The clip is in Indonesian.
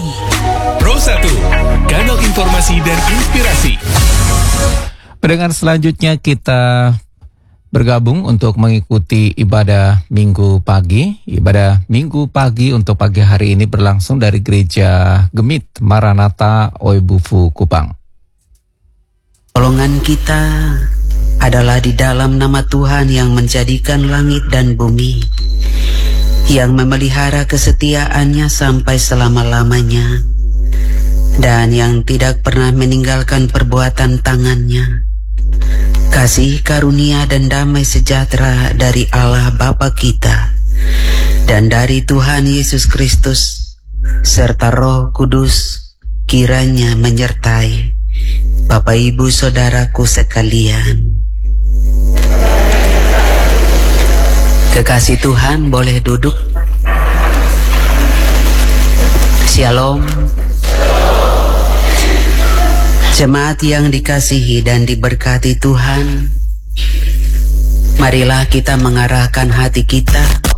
Pro 1, kanal informasi dan inspirasi. Pendengar, selanjutnya kita bergabung untuk mengikuti ibadah Minggu pagi. Ibadah Minggu pagi untuk pagi hari ini berlangsung dari Gereja Gemit Maranatha Oibufu Kupang. Pertolongan kita adalah di dalam nama Tuhan yang menjadikan langit dan bumi, yang memelihara kesetiaannya sampai selama-lamanya, dan yang tidak pernah meninggalkan perbuatan tangannya. Kasih karunia dan damai sejahtera dari Allah Bapa kita dan dari Tuhan Yesus Kristus serta Roh Kudus kiranya menyertai Bapak Ibu Saudaraku sekalian. Kekasih Tuhan boleh duduk. Shalom. Jemaat yang dikasihi dan diberkati Tuhan, marilah kita mengarahkan hati kita